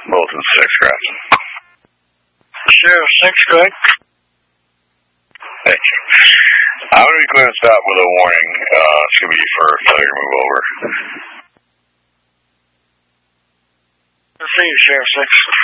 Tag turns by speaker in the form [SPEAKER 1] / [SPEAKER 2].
[SPEAKER 1] Bolton 6, Grafton.
[SPEAKER 2] Sheriff 6, go ahead.
[SPEAKER 1] Thank you. I'm going to be clearing stop with a warning. It's going to be for failure to move over.
[SPEAKER 2] Good to see you, Sheriff 6.